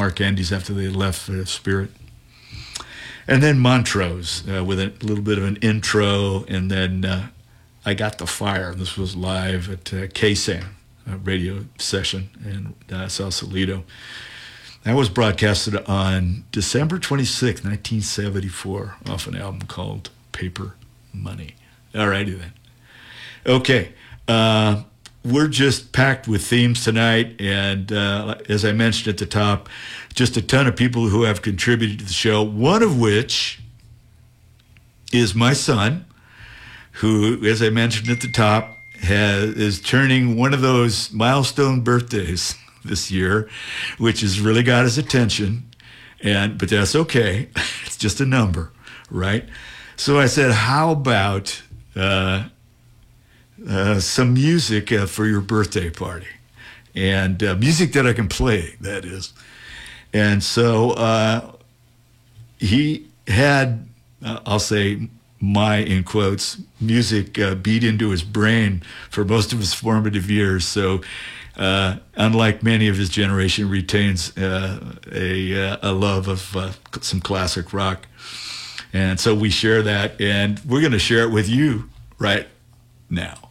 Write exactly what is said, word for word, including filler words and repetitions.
Mark Andes after they left uh, Spirit. And then Montrose uh, with a little bit of an intro, and then uh, I Got the Fire. This was live at uh, K S A M, a radio session in uh, Sausalito. That was broadcasted on December twenty-sixth, nineteen seventy-four, off an album called Paper Money. All righty then. Okay, uh, we're just packed with themes tonight, and uh, as I mentioned at the top, just a ton of people who have contributed to the show, one of which is my son, who, as I mentioned at the top, has, is turning one of those milestone birthdays this year, which has really got his attention, and but that's okay. It's just a number, right? So I said, how about uh, uh, some music uh, for your birthday party? And uh, music that I can play, that is. And so uh, he had, uh, I'll say, my, in quotes, music uh, beat into his brain for most of his formative years. So uh, unlike many of his generation, retains uh, a, uh, a love of uh, some classic rock. And so we share that, and we're going to share it with you right now.